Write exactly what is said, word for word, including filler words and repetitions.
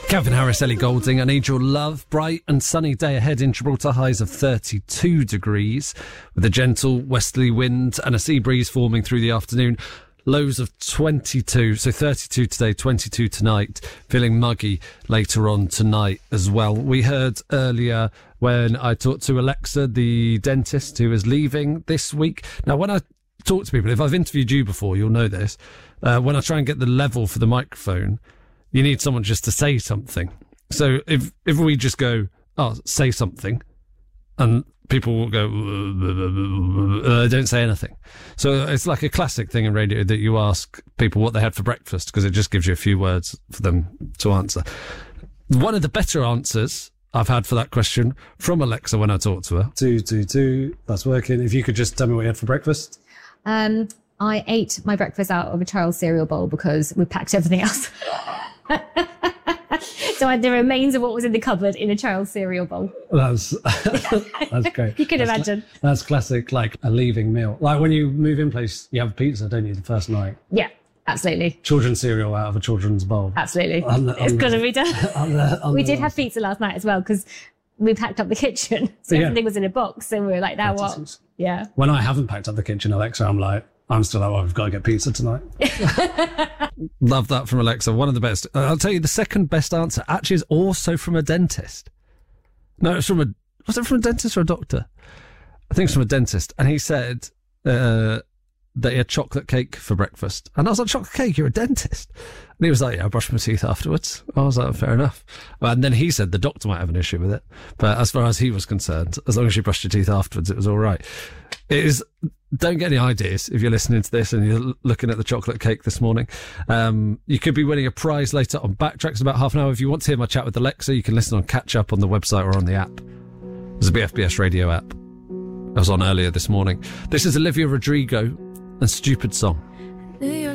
Calvin Harris, Ellie Goulding, I Need Your Love. Bright and sunny day ahead in Gibraltar, highs of thirty-two degrees, with a gentle westerly wind and a sea breeze forming through the afternoon. Lows of twenty-two, so thirty-two today, twenty-two tonight, feeling muggy later on tonight as well. We heard earlier when I talked to Alexa, the dentist who is leaving this week. Now, when I talk to people, if I've interviewed you before, you'll know this, uh, when I try and get the level for the microphone, you need someone just to say something. So if if we just go, oh, say something, and people will go, uh, don't say anything. So it's like a classic thing in radio that you ask people what they had for breakfast, because it just gives you a few words for them to answer. One of the better answers I've had for that question from Alexa when I talked to her. Two, two, two. That's working. If you could just tell me what you had for breakfast. Um, I ate my breakfast out of a child's cereal bowl because we packed everything else. So I had the remains of what was in the cupboard in a child's cereal bowl. That's that's great. You can that's imagine. Cla- that's classic, like a leaving meal. Like when you move in place, you have pizza, don't you, the first night? Yeah, absolutely. Children's cereal out of a children's bowl. Absolutely. On the- on it's the- got to be done. on the- on we the did last- have pizza last night as well because we packed up the kitchen. So Yeah. everything was in a box. So we were like, now what? That's- Yeah. When I haven't packed up the kitchen, Alexa, I'm like, I'm still like, well, we've got to get pizza tonight. Love that from Alexa. One of the best. Uh, I'll tell you, the second best answer actually is also from a dentist. No, it's from a... Was it from a dentist or a doctor? I think it's from a dentist. And he said uh, that he had chocolate cake for breakfast. And I was like, chocolate cake? You're a dentist? And he was like, yeah, I brushed my teeth afterwards. I was like, fair enough. And then he said the doctor might have an issue with it. But as far as he was concerned, as long as you brushed your teeth afterwards, it was all right. It is... Don't get any ideas if you're listening to this and you're looking at the chocolate cake this morning. Um, you could be winning a prize later on Backtracks in about half an hour. If you want to hear my chat with Alexa, you can listen on Catch Up on the website or on the app. There's a B F B S radio app. I was on earlier this morning. This is Olivia Rodrigo and Stupid Song.